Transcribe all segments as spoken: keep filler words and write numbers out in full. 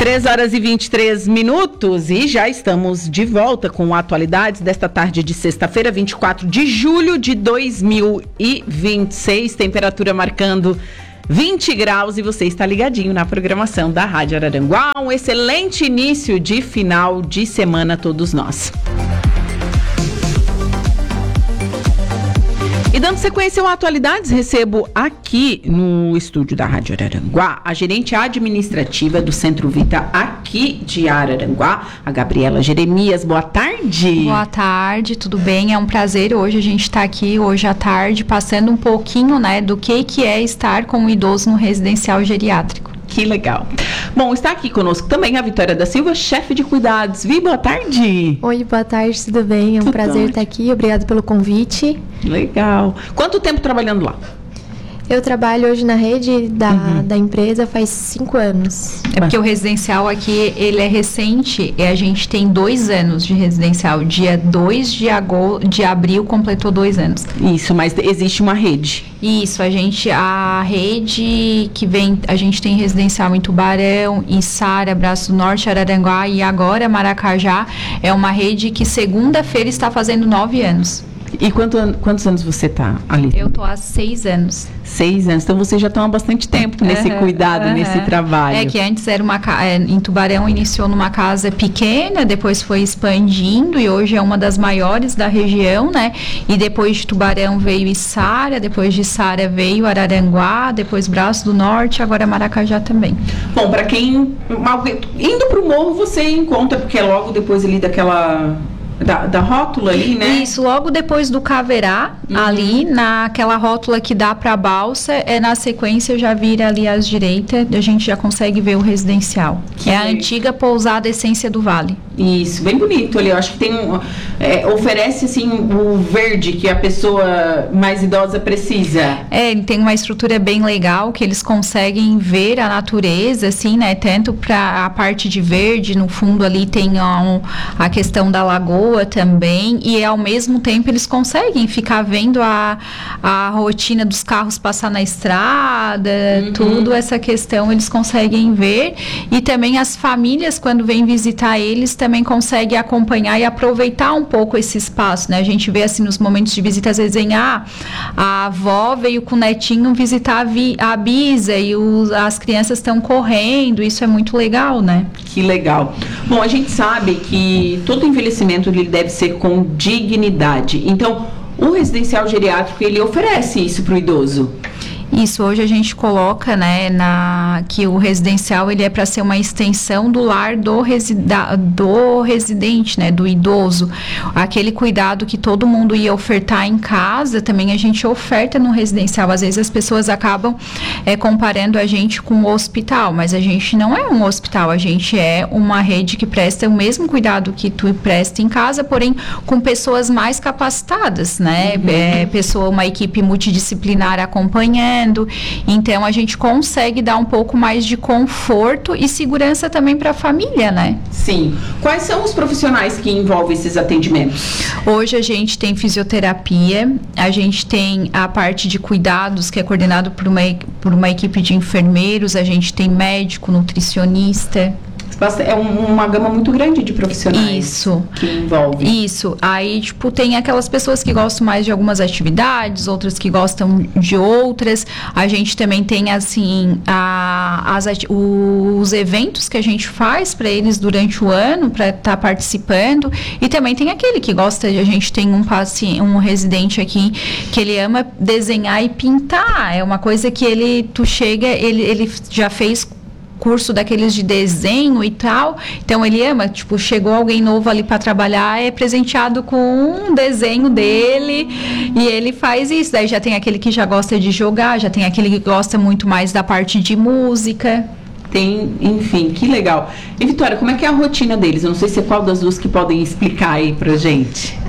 três horas e vinte e três minutos e já estamos de volta com atualidades desta tarde de sexta-feira, vinte e quatro de julho de dois mil e vinte e seis, temperatura marcando vinte graus e você está ligadinho na programação da Rádio Araranguá. Um excelente início de final de semana a todos nós. E dando sequência ao Atualidades, recebo aqui no estúdio da Rádio Araranguá a gerente administrativa do Centro Vita aqui de Araranguá, a Gabriela Jeremias. Boa tarde. Boa tarde, tudo bem? É um prazer hoje a gente estar aqui hoje à tarde passando um pouquinho, né, do que, que é estar com o idoso no residencial geriátrico. Que legal. Bom, está aqui conosco também a Vitória da Silva, chefe de cuidados. Vi, boa tarde. Oi, boa tarde, tudo bem? É um tudo prazer tarde. estar aqui, obrigado pelo convite. Legal. Quanto tempo trabalhando lá? Eu trabalho hoje na rede da, uhum. da empresa faz cinco anos. É porque o residencial aqui, ele é recente e a gente tem dois anos de residencial. Dia dois de, agosto, de abril completou dois anos. Isso, mas existe uma rede. Isso, a gente, a rede que vem, a gente tem residencial em Tubarão, em Sara, Braço do Norte, Araranguá e agora Maracajá. É uma rede que segunda-feira está fazendo nove anos. E quanto, quantos anos você está ali? Eu estou há seis anos. Seis anos. Então, vocês já estão há bastante tempo nesse uhum, cuidado, uhum. nesse trabalho. É que antes era uma em Tubarão iniciou numa casa pequena, depois foi expandindo e hoje é uma das maiores da região, né? E depois de Tubarão veio Içara, depois de Içara veio Araranguá, depois Braço do Norte, agora Maracajá também. Bom, para quem... Indo para o morro, você encontra, porque é logo depois ali daquela... Da, da rótula ali, né? Isso, logo depois do Caverá, uhum. ali, naquela rótula que dá para a balsa, é na sequência já vira ali à direita, a gente já consegue ver o residencial. Que é a antiga pousada Essência do Vale. Isso, bem bonito ali, eu acho que tem um, é, oferece assim o verde que a pessoa mais idosa precisa. É, ele tem uma estrutura bem legal, que eles conseguem ver a natureza, assim, né, tanto para a parte de verde, no fundo ali tem um, a questão da lagoa também, e ao mesmo tempo eles conseguem ficar vendo a, a rotina dos carros passar na estrada, uhum. tudo essa questão eles conseguem ver, e também as famílias quando vêm visitar eles também conseguem acompanhar e aproveitar um pouco esse espaço, né? A gente vê assim nos momentos de visita, às vezes em, ah, a avó veio com o netinho visitar a, vi, a Bisa e os, as crianças estão correndo, isso é muito legal, né? Que legal. Bom, a gente sabe que todo envelhecimento ele deve ser com dignidade. Então, o residencial geriátrico, ele oferece isso para o idoso. Isso, hoje a gente coloca, né, na, que o residencial ele é para ser uma extensão do lar do, resida, do residente, né, do idoso. Aquele cuidado que todo mundo ia ofertar em casa, também a gente oferta no residencial. Às vezes as pessoas acabam é, comparando a gente com o hospital, mas a gente não é um hospital, a gente é uma rede que presta o mesmo cuidado que tu presta em casa, porém com pessoas mais capacitadas, né, uhum. é, pessoa, uma equipe multidisciplinar acompanhando. Então a gente consegue dar um pouco mais de conforto e segurança também para a família, né? Sim. Quais são os profissionais que envolvem esses atendimentos? Hoje a gente tem fisioterapia, a gente tem a parte de cuidados que é coordenado por uma, por uma equipe de enfermeiros, a gente tem médico, nutricionista. É uma gama muito grande de profissionais Isso. que envolve. Isso. Aí, tipo, tem aquelas pessoas que gostam mais de algumas atividades, outras que gostam de outras. A gente também tem, assim, a, as, os eventos que a gente faz para eles durante o ano, para estar tá participando. E também tem aquele que gosta, a gente tem um paciente, um residente aqui, que ele ama desenhar e pintar. É uma coisa que ele, tu chega, ele, ele já fez curso daqueles de desenho e tal, então ele ama, tipo, chegou alguém novo ali para trabalhar, é presenteado com um desenho dele e ele faz isso. Daí já tem aquele que já gosta de jogar, já tem aquele que gosta muito mais da parte de música. Tem, enfim, que legal. E Vitória, como é que é a rotina deles? Eu não sei se é qual das duas que podem explicar aí pra gente.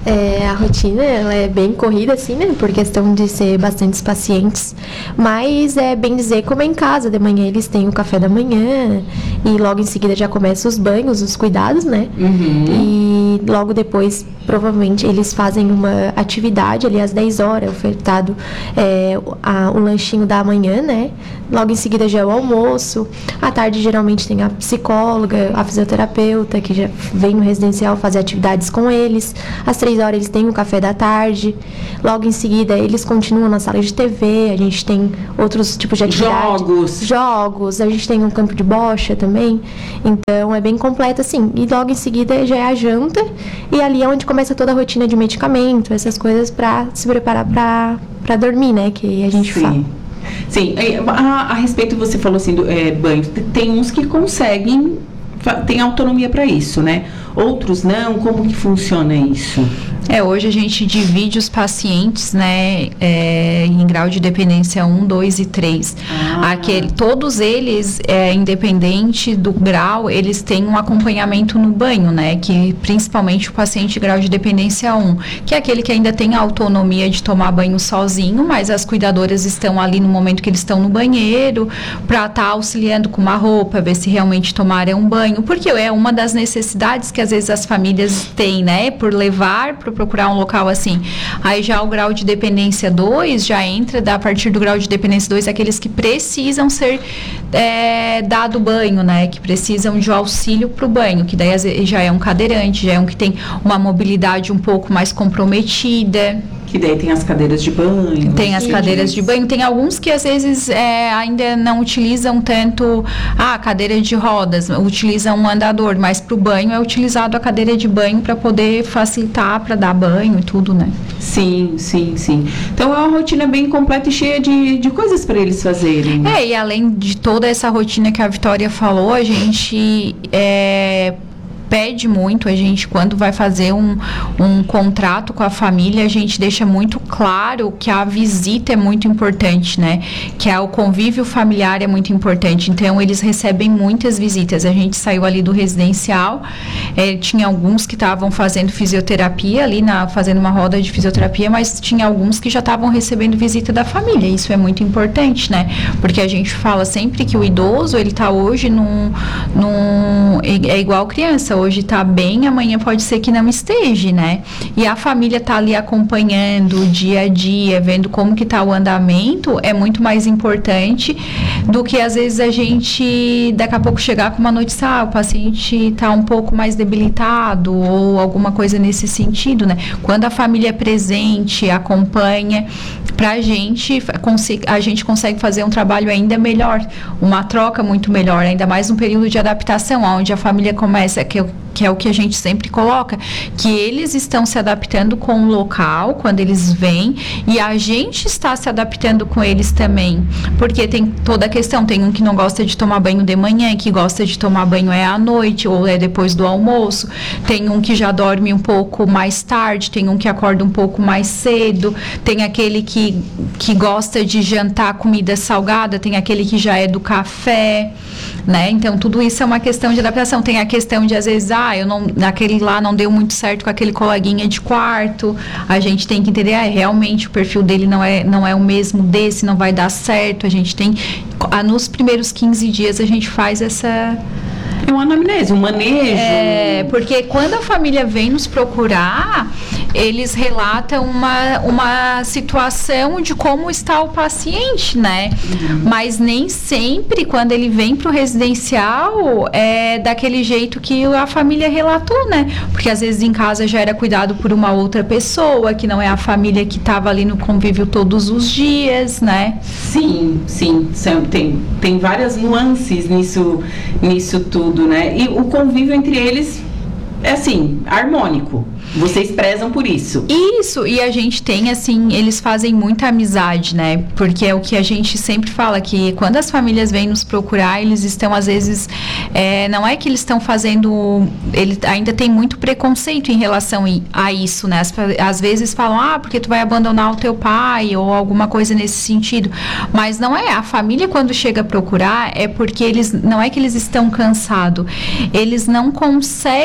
É, a rotina ela é bem corrida, assim, né? Por questão de ser bastantes pacientes. Mas é bem dizer como é em casa. De manhã eles têm o café da manhã e logo em seguida já começam os banhos, os cuidados, né? Uhum. E logo depois, provavelmente, eles fazem uma atividade ali às dez horas, ofertado é, a, o lanchinho da manhã, né? Logo em seguida já é o almoço. À tarde, geralmente, tem a psicóloga, a fisioterapeuta, que já vem no residencial fazer atividades com eles. Às três horas, eles têm o café da tarde. Logo em seguida, eles continuam na sala de T V. A gente tem outros tipos de atividades. Jogos. Jogos. A gente tem um campo de bocha também. Então, é bem completo, assim. E logo em seguida, já é a janta. E ali é onde começa toda a rotina de medicamento, essas coisas para se preparar para dormir, né? Que a gente Sim. fala. Sim, a, a respeito, você falou assim, do é, banho, tem uns que conseguem, tem autonomia para isso, né? Outros não, como que funciona isso? É, hoje a gente divide os pacientes, né, é, em grau de dependência um, dois e três. Ah. Aquele, todos eles, é, independente do grau, eles têm um acompanhamento no banho, né, que principalmente o paciente de grau de dependência um, que é aquele que ainda tem a autonomia de tomar banho sozinho, mas as cuidadoras estão ali no momento que eles estão no banheiro, para estar tá auxiliando com uma roupa, ver se realmente tomaram um banho, porque é uma das necessidades que às vezes as famílias têm, né, por levar para procurar um local assim. Aí já o grau de dependência dois já entra, da, a partir do grau de dependência dois, aqueles que precisam ser é, dado banho, né? Que precisam de auxílio para o banho, que daí já é um cadeirante, já é um que tem uma mobilidade um pouco mais comprometida. Que daí tem as cadeiras de banho. Tem as cadeiras de banho. Tem alguns que às vezes é, ainda não utilizam tanto a ah, cadeira de rodas, utilizam um andador, mas para o banho é utilizado a cadeira de banho para poder facilitar, para dar banho e tudo, né? Sim, sim, sim. Então é uma rotina bem completa e cheia de, de coisas para eles fazerem. É, e além de toda essa rotina que a Vitória falou, a gente é, pede muito, a gente quando vai fazer um, um contrato com a família, a gente deixa muito claro que a visita é muito importante, né? Que é o convívio familiar é muito importante, então eles recebem muitas visitas. A gente saiu ali do residencial, é, tinha alguns que estavam fazendo fisioterapia ali, na, fazendo uma roda de fisioterapia, mas tinha alguns que já estavam recebendo visita da família. Isso é muito importante, né? Porque a gente fala sempre que o idoso, ele tá hoje num, num é igual criança, hoje tá bem, amanhã pode ser que não esteja, né? E a família tá ali acompanhando o dia a dia, vendo como que tá o andamento, é muito mais importante do que às vezes a gente daqui a pouco chegar com uma notícia, ah, o paciente tá um pouco mais debilitado ou alguma coisa nesse sentido, né? Quando a família é presente, acompanha, pra gente, a gente consegue fazer um trabalho ainda melhor, uma troca muito melhor, ainda mais um período de adaptação, onde a família começa, que, que é o que a gente sempre coloca, que eles estão se adaptando com o local, quando eles vêm, e a gente está se adaptando com eles também, porque tem toda a questão, tem um que não gosta de tomar banho de manhã, que gosta de tomar banho é à noite, ou é depois do almoço, tem um que já dorme um pouco mais tarde, tem um que acorda um pouco mais cedo, tem aquele que, que gosta de jantar comida salgada, tem aquele que já é do café, né? Então, tudo isso é uma questão de adaptação. Tem a questão de, às vezes, ah, eu não, naquele lá não deu muito certo com aquele coleguinha de quarto. A gente tem que entender, ah, realmente o perfil dele não é, não é o mesmo desse, não vai dar certo. A gente tem, ah, nos primeiros quinze dias, a gente faz essa... É uma anamnese, um manejo. É, porque quando a família vem nos procurar, eles relatam uma, uma situação de como está o paciente, né? Uhum. Mas nem sempre, quando ele vem para o residencial, é daquele jeito que a família relatou, né? Porque às vezes em casa já era cuidado por uma outra pessoa, que não é a família que estava ali no convívio todos os dias, né? Sim, sim. Tem, tem várias nuances nisso, nisso tudo. Né? E o convívio entre eles é assim, harmônico. Vocês prezam por isso. Isso, e a gente tem, assim, eles fazem muita amizade, né? Porque é o que a gente sempre fala, que quando as famílias vêm nos procurar, eles estão, às vezes, é, não é que eles estão fazendo, ele ainda tem muito preconceito em relação a isso, né? Às, às vezes falam, ah, porque tu vai abandonar o teu pai, ou alguma coisa nesse sentido. Mas não é, a família quando chega a procurar, é porque eles, não é que eles estão cansados, eles não conseguem mais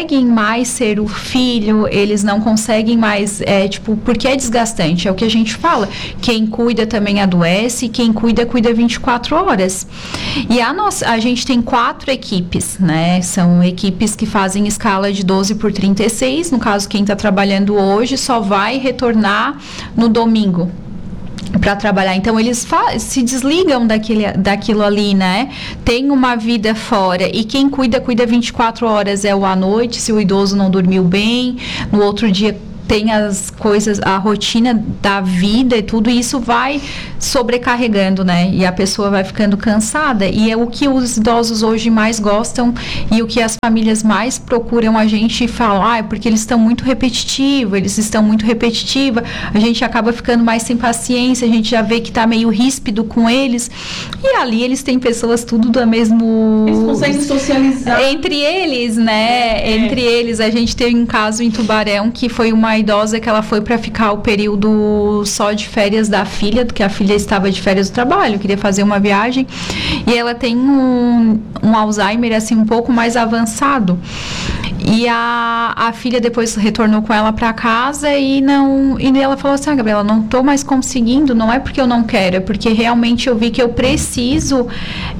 mais ser o filho, eles não conseguem mais, é, tipo, porque é desgastante, é o que a gente fala. Quem cuida também adoece, quem cuida, cuida vinte e quatro horas. E a nossa, a gente tem quatro equipes, né? São equipes que fazem escala de doze por trinta e seis, no caso, quem está trabalhando hoje só vai retornar no domingo para trabalhar. Então eles se desligam daquele, daquilo ali, né? Tem uma vida fora e quem cuida, cuida vinte e quatro horas é o à noite, se o idoso não dormiu bem, no outro dia tem as coisas, a rotina da vida e tudo isso vai sobrecarregando, né? E a pessoa vai ficando cansada. E é o que os idosos hoje mais gostam e o que as famílias mais procuram a gente falar, ah, é porque eles estão muito repetitivos, eles estão muito repetitiva, a gente acaba ficando mais sem paciência, a gente já vê que tá meio ríspido com eles. E ali eles têm pessoas tudo do mesmo... Eles conseguem socializar. Entre eles, né? É. Entre eles. A gente teve um caso em Tubarão que foi uma idosa que ela foi para ficar o período só de férias da filha, porque a filha estava de férias do trabalho, queria fazer uma viagem, e ela tem um, um Alzheimer assim um pouco mais avançado. E a, a filha depois retornou com ela para casa e não e ela falou assim, ah, Gabriela, não tô mais conseguindo, não é porque eu não quero, é porque realmente eu vi que eu preciso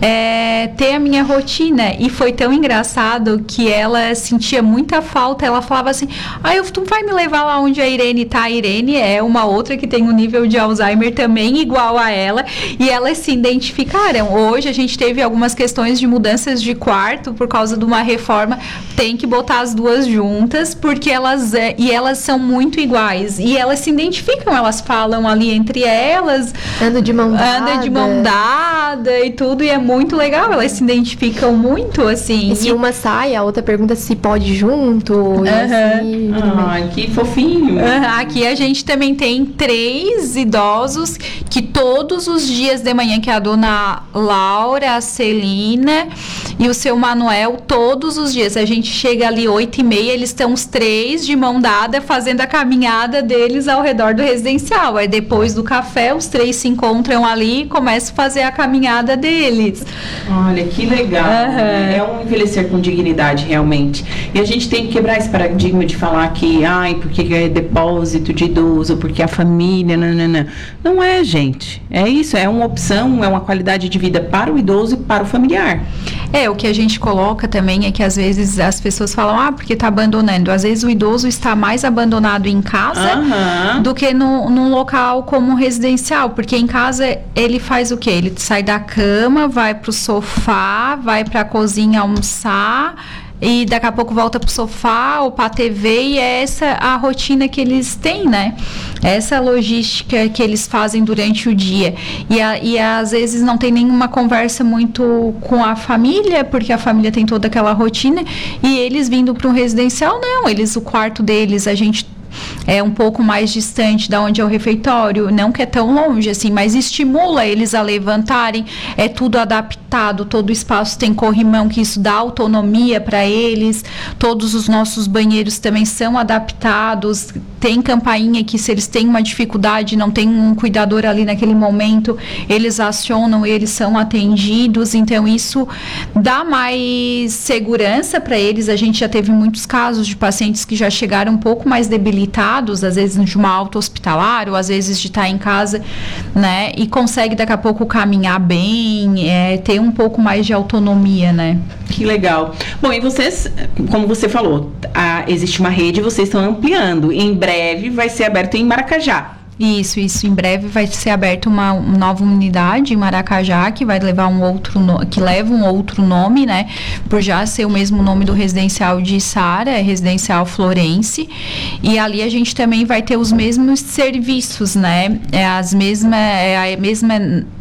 é, ter a minha rotina. E foi tão engraçado que ela sentia muita falta, ela falava assim, ah, eu, tu vai me levar lá onde a Irene tá? A Irene é uma outra que tem um nível de Alzheimer também igual a ela, e elas se identificaram. Hoje a gente teve algumas questões de mudanças de quarto por causa de uma reforma, tem que botar as duas juntas, porque elas é, e elas são muito iguais, e elas se identificam, elas falam ali entre elas, anda de mão dada, anda de mão dada e tudo, e é muito legal, elas se identificam muito, assim. E se e... uma sai, a outra pergunta se pode junto, uhum. e assim, ah, que fofinho. Uhum. Aqui a gente também tem três idosos que todos os dias de manhã, que é a dona Laura, a Celina e o seu Manuel, todos os dias, a gente chega ali oito e meia, eles estão os três de mão dada fazendo a caminhada deles ao redor do residencial. Aí depois do café, os três se encontram ali e começam a fazer a caminhada deles. Olha, que legal. Uhum. É um envelhecer com dignidade, realmente. E a gente tem que quebrar esse paradigma de falar que, ai, porque é depósito de idoso, porque a família, nanana. Não é, gente. É isso, é uma opção, é uma qualidade de vida para o idoso e para o familiar. É, o que a gente coloca também é que às vezes as pessoas falam, ah, porque está abandonando. Às vezes o idoso está mais abandonado em casa uhum. do que no, num local como residencial, porque em casa ele faz o quê? Ele sai da cama, vai pro sofá, vai pra cozinha almoçar, e daqui a pouco volta pro sofá ou pra T V, e é essa a rotina que eles têm, né? Essa logística que eles fazem durante o dia. E, a, e às vezes não tem nenhuma conversa muito com a família, porque a família tem toda aquela rotina, e eles vindo para um residencial, não, eles, o quarto deles, a gente é um pouco mais distante da onde é o refeitório, não que é tão longe assim, mas estimula eles a levantarem, é tudo adaptado, todo o espaço tem corrimão, que isso dá autonomia para eles, todos os nossos banheiros também são adaptados, tem campainha que se eles têm uma dificuldade, não tem um cuidador ali naquele momento, eles acionam, eles são atendidos, então isso dá mais segurança para eles. A gente já teve muitos casos de pacientes que já chegaram um pouco mais debilitados, às vezes de uma alta hospitalar, ou às vezes de estar em casa, né, e consegue daqui a pouco caminhar bem, é, ter um pouco mais de autonomia, né. Que legal. Bom, e vocês, como você falou, a, existe uma rede, vocês estão ampliando, em breve vai ser aberto em Maracajá. Isso, isso. Em breve vai ser aberta uma, uma nova unidade em Maracajá, que vai levar um outro, no, que leva um outro nome, né? Por já ser o mesmo nome do residencial de Sara, é Residencial Florence. E ali a gente também vai ter os mesmos serviços, né? É as mesma, é a mesma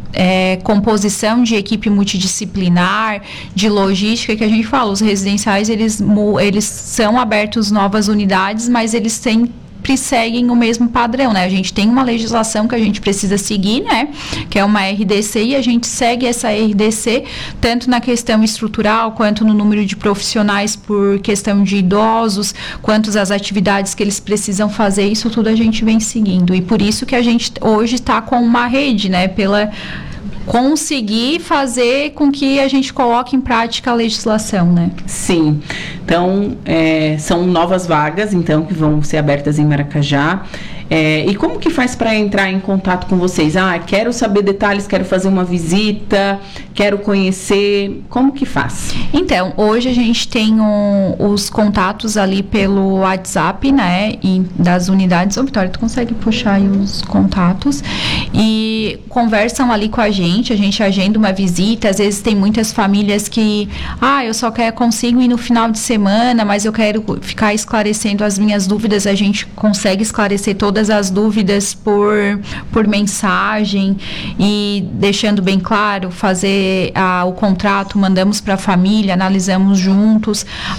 É, composição de equipe multidisciplinar, de logística, que a gente fala, os residenciais, eles, eles são abertos novas unidades, mas eles sempre seguem o mesmo padrão, né? A gente tem uma legislação que a gente precisa seguir, né? Que é uma R D C, e a gente segue essa R D C tanto na questão estrutural, quanto no número de profissionais por questão de idosos, quanto as atividades que eles precisam fazer, isso tudo a gente vem seguindo. E por isso que a gente hoje está com uma rede, né? Pela conseguir fazer com que a gente coloque em prática a legislação, né? Sim. Então, é, são novas vagas, então, que vão ser abertas em Maracajá. É, e como que faz para entrar em contato com vocês? Ah, quero saber detalhes, quero fazer uma visita, quero conhecer. Como que faz? Então, hoje a gente tem um, os contatos ali pelo WhatsApp, né? E das unidades. Ô, Vitória, tu consegue puxar aí os contatos? E conversam ali com a gente, a gente agenda uma visita. Às vezes tem muitas famílias que, ah, eu só quero, consigo ir no final de semana, mas eu quero ficar esclarecendo as minhas dúvidas. A gente consegue esclarecer todas as dúvidas por, por mensagem e deixando bem claro, fazer a, o contrato, mandamos para a família, analisamos juntos.